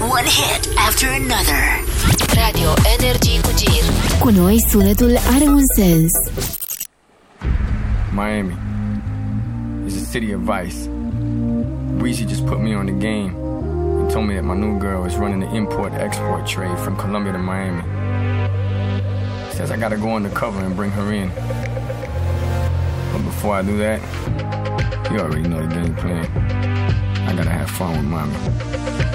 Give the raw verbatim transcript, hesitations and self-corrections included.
One hit after another. Radio Energy Kujir. Cu noi sunetul are un sens. Miami is a city of vice. Breezy just put me on the game and told me that my new girl is running the import-export trade from Colombia to Miami. Says I gotta go undercover and bring her in. But before I do that, you already know the game plan. I gotta have fun with mommy.